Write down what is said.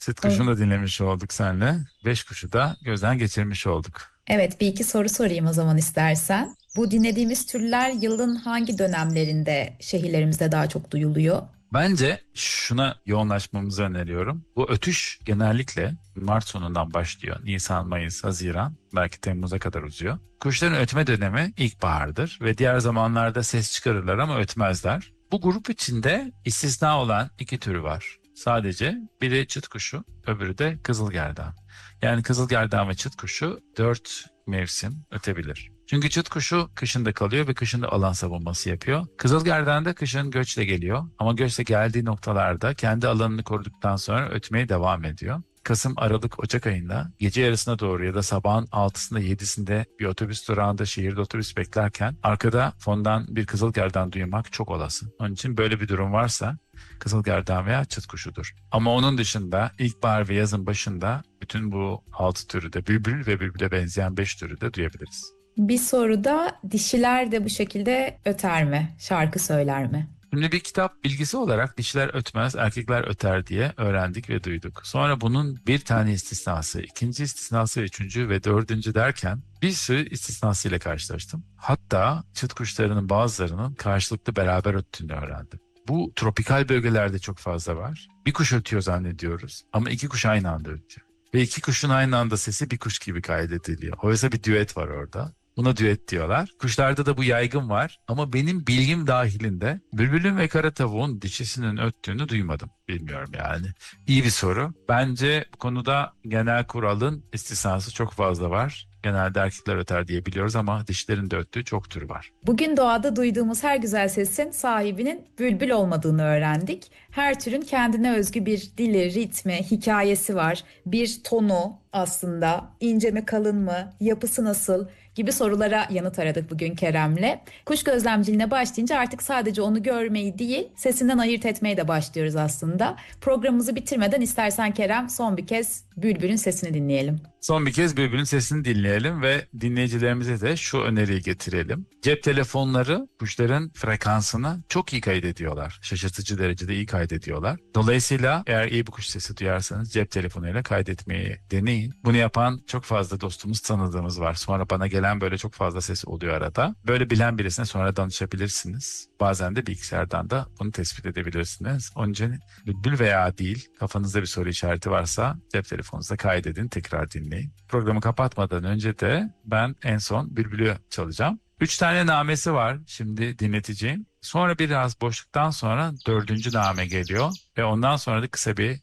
Süt Evet. kuşunu da dinlemiş olduk seninle. Beş kuşu da gözden geçirmiş olduk. Evet, bir iki soru sorayım o zaman istersen. Bu dinlediğimiz türler yılın hangi dönemlerinde şehirlerimizde daha çok duyuluyor? Bence şuna yoğunlaşmamızı öneriyorum. Bu ötüş genellikle Mart sonundan başlıyor. Nisan, Mayıs, Haziran, belki Temmuz'a kadar uzuyor. Kuşların ötme dönemi ilkbahardır ve diğer zamanlarda ses çıkarırlar ama ötmezler. Bu grup içinde istisna olan iki türü var. Sadece biri çıt kuşu, öbürü de kızılgerdan. Yani kızılgerdan ve çıt kuşu 4 mevsim ötebilir. Çünkü çıt kuşu kışında kalıyor ve kışında alan savunması yapıyor. Kızılgerdan da kışın göçle geliyor ama göçle geldiği noktalarda kendi alanını koruduktan sonra ötmeye devam ediyor. Kasım, Aralık, Ocak ayında gece yarısına doğru ya da sabahın 6'sında 7'sinde bir otobüs durağında şehirde otobüs beklerken arkada fondan bir kızılgerdan duymak çok olası. Onun için böyle bir durum varsa kızılgerdan veya çıt kuşudur. Ama onun dışında ilkbahar ve yazın başında bütün bu 6 türü de bülbül ve bülbüle benzeyen 5 türü de duyabiliriz. Bir soru da dişiler de bu şekilde öter mi? Şarkı söyler mi? Şimdi bir kitap bilgisi olarak dişiler ötmez, erkekler öter diye öğrendik ve duyduk. Sonra bunun bir tane istisnası, ikinci istisnası, üçüncü ve dördüncü derken bir sürü istisnasıyla karşılaştım. Hatta çıt kuşlarının bazılarının karşılıklı beraber öttüğünü öğrendim. Bu tropikal bölgelerde çok fazla var. Bir kuş ötüyor zannediyoruz ama iki kuş aynı anda ötüyor. Ve iki kuşun aynı anda sesi bir kuş gibi kaydediliyor. Oysa bir düet var orada. Buna düet diyorlar. Kuşlarda da bu yaygın var ama benim bilgim dahilinde bülbülün ve kara tavuğun dişisinin öttüğünü duymadım. Bilmiyorum yani. İyi bir soru. Bence bu konuda genel kuralın istisnası çok fazla var. Genelde erkekler öter diye biliyoruz ama dişlerin de öttüğü çok tür var. Bugün doğada duyduğumuz her güzel sesin sahibinin bülbül olmadığını öğrendik. Her türün kendine özgü bir dili, ritmi, hikayesi var. Bir tonu aslında, ince mi kalın mı, yapısı nasıl gibi sorulara yanıt aradık bugün Kerem'le. Kuş gözlemciliğine başlayınca artık sadece onu görmeyi değil, sesinden ayırt etmeye de başlıyoruz aslında. Programımızı bitirmeden istersen Kerem son bir kez bülbülün sesini dinleyelim. Son bir kez birbirinin sesini dinleyelim ve dinleyicilerimize de şu öneriyi getirelim. Cep telefonları kuşların frekansını çok iyi kaydediyorlar. Şaşırtıcı derecede iyi kaydediyorlar. Dolayısıyla eğer iyi bir kuş sesi duyarsanız cep telefonuyla kaydetmeyi deneyin. Bunu yapan çok fazla dostumuz, tanıdığımız var. Sonra bana gelen böyle çok fazla ses oluyor arada. Böyle bilen birisine sonra danışabilirsiniz. Bazen de bilgisayardan da bunu tespit edebilirsiniz. Onun için bülbül veya değil, kafanızda bir soru işareti varsa cep telefonunuza kaydedin, tekrar dinleyin. Programı kapatmadan önce de ben en son bülbülü çalacağım. 3 tane namesi var şimdi dinleteceğim. Sonra biraz boşluktan sonra dördüncü name geliyor ve ondan sonra da kısa bir